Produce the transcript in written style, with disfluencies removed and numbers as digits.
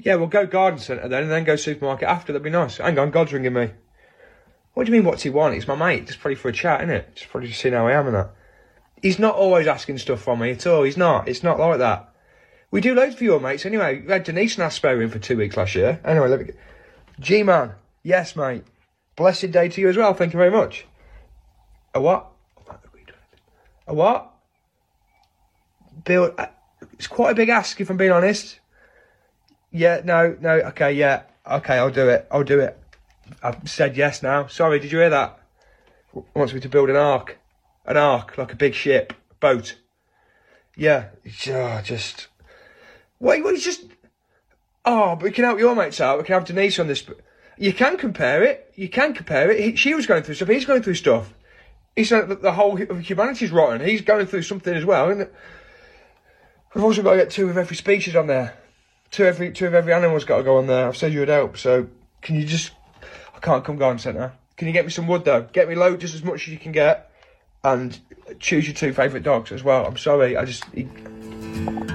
Yeah, we'll go garden centre then, and then go supermarket after. That'd be nice. Hang on, God's ringing me. What do you mean, what's he want? It's my mate. Just probably for a chat, innit? Just probably just seeing how I am and that. He's not always asking stuff from me at all. He's not. It's not like that. We do loads for your mates anyway. We had Denise and our spare room for 2 weeks last year. Anyway, let me get... G-Man. Yes, mate. Blessed day to you as well. Thank you very much. A what? A what? Bill, it's quite a big ask if I'm being honest. Yeah, no, okay, yeah. Okay, I'll do it. I've said yes now. Sorry, did you hear that? Wants me to build an ark. An ark, like a big ship. Boat. Yeah. Just... Wait, it's just... Oh, but we can help your mates out. We can have Denise on this. You can compare it. She was going through stuff. He's going through stuff. He's the whole of humanity's rotten. He's going through something as well. And we've also got to get 2 of every species on there. 2 of every animal's got to go on there. I've said you would help. So can you just... I can't come garden centre. Can you get me some wood though? Get me load just as much as you can get. And choose your 2 favourite dogs as well. I'm sorry.